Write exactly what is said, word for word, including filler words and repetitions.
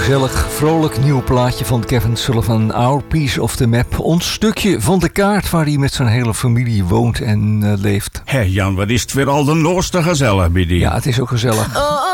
gezellig, vrolijk nieuw plaatje van Kevin Sullivan. Our Piece of the Map. Ons stukje van de kaart waar hij met zijn hele familie woont en uh, leeft. Hé Jan, wat is het weer al de noorste gezellig bij die? Ja, het is ook gezellig. Oh,